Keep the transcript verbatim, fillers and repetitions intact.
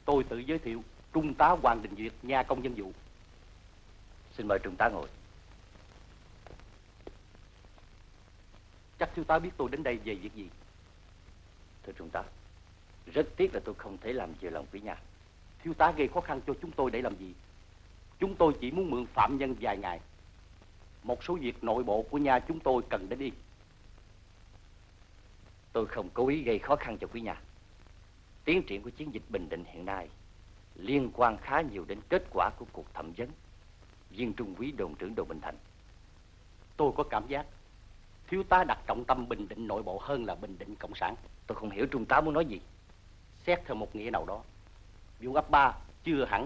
Tôi tự giới thiệu, Trung tá Hoàng Đình Duyệt, nhà công dân vụ. Xin mời Trung tá ngồi. Chắc thiếu tá biết tôi đến đây về việc gì? Thưa Trung tá, rất tiếc là tôi không thể làm vừa lòng quý nhà. Thiếu tá gây khó khăn cho chúng tôi để làm gì? Chúng tôi chỉ muốn mượn phạm nhân vài ngày. Một số việc nội bộ của nhà chúng tôi cần đến y. Tôi không cố ý gây khó khăn cho quý nhà. Tiến triển của chiến dịch Bình Định hiện nay liên quan khá nhiều đến kết quả của cuộc thẩm vấn viên trung úy đồn trưởng đồn Bình Thạnh. Tôi có cảm giác thiếu tá đặt trọng tâm bình định nội bộ hơn là bình định cộng sản. Tôi không hiểu Trung tá muốn nói gì. Xét theo một nghĩa nào đó, vụ ấp ba chưa hẳn